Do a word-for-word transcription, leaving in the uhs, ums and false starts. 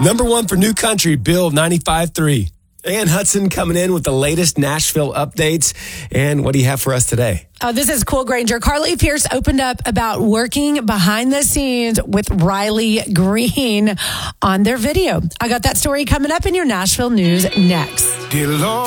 Number one for New Country, Bill ninety-five three. Ann Hudson coming in with the latest Nashville updates. And what do you have for us today? Oh, this is cool, Granger. Carly Pierce opened up about working behind the scenes with Riley Green on their video. I got that story coming up in your Nashville news next. Dear Lord.